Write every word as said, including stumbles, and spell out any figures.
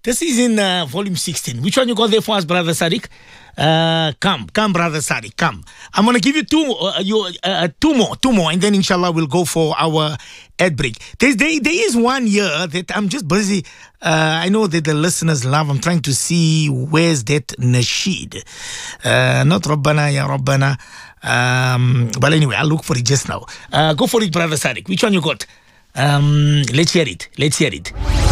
This is in uh, volume sixteen. Which one you got there for us, Brother Sadiq? Uh, come, come, Brother Sadiq, come. I'm going to give you two, uh, you, uh, two more, two more, and then inshallah we'll go for our ad break. There's, there, there is one year that I'm just busy. Uh, I know that the listeners love. I'm trying to see where's that nasheed. Uh, not Rabbana, Ya Rabbana. Um, but anyway, I'll look for it just now. Uh, go for it, Brother Sadiq. Which one you got? Um, let's hear it. Let's hear it.